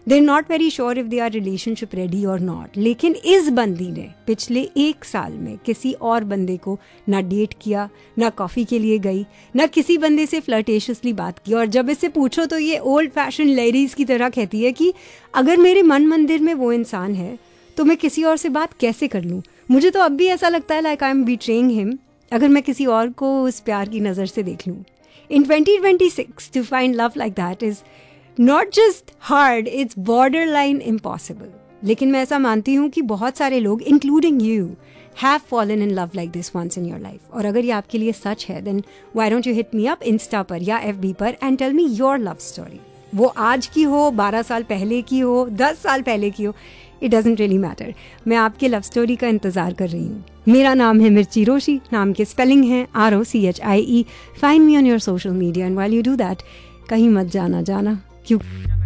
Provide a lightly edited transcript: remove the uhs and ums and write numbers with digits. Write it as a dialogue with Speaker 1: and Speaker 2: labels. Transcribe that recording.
Speaker 1: They are not very sure if they our relationship ready और not. लेकिन इस बंदी ने पिछले 1 साल में किसी और बंदे को ना डेट किया, ना कॉफ़ी के लिए गई, ना किसी बंदे से फ्लर्टेशियसली बात की। और जब इससे पूछो तो ये ओल्ड फैशन लेडीज़ की तरह कहती है कि अगर मेरे मन मंदिर में वो इंसान है तो मैं किसी और से बात कैसे कर लूँ। मुझे तो अब भी ऐसा लगता है लाइक आई एम बीट्रेइंग हिम अगर मैं किसी और को उस प्यार की नज़र से देख लूँ। In 2026, to find love like that is not just hard, it's borderline impossible. लेकिन मैं ऐसा मानती हूँ कि बहुत सारे लोग, including you, have fallen in love like this once in your life. और अगर ये आपके लिए सच है, then why don't you hit me up Insta पर या FB पर and tell me your love story. वो आज की हो, 12 साल पहले की हो, 10 साल पहले की हो, इट डजेंट रियली मैटर। मैं आपके लव स्टोरी का इंतज़ार कर रही हूँ। मेरा नाम है मिर्ची रोशी, नाम के स्पेलिंग है ROCHIE। Find me on your social media and while you do that कहीं मत जाना क्यों